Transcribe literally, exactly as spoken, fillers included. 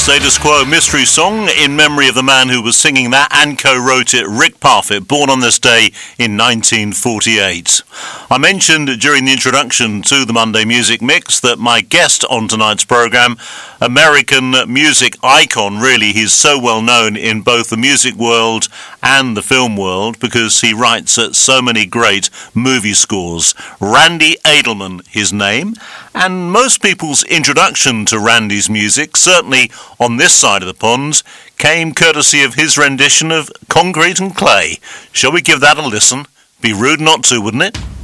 Status Quo mystery song in memory of the man who was singing that and co-wrote it, Rick Parfitt, born on this day in nineteen forty-eight. I mentioned during the introduction to the Monday Music Mix that my guest on tonight's programme, American music icon, really, he's so well known in both the music world and the film world because he writes at so many great movie scores. Randy Edelman, his name, and most people's introduction to Randy's music, certainly on this side of the pond, came courtesy of his rendition of Concrete and Clay. Shall we give that a listen? Be rude not to, wouldn't it?